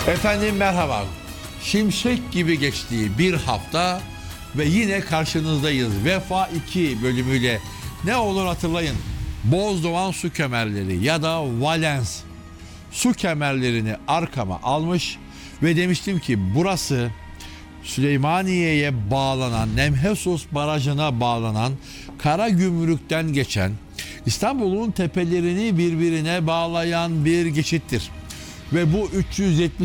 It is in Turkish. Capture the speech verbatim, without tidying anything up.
Efendim merhaba. Şimşek gibi geçtiği bir hafta ve yine karşınızdayız. Vefa iki bölümüyle. Ne olur hatırlayın. Bozdoğan su kemerleri ya da Valens su kemerlerini arkama almış ve demiştim ki burası Süleymaniye'ye bağlanan, Nemhesos Barajı'na bağlanan, Karagümrük'ten geçen, İstanbul'un tepelerini birbirine bağlayan bir geçittir. Ve bu üç yüz yetmiş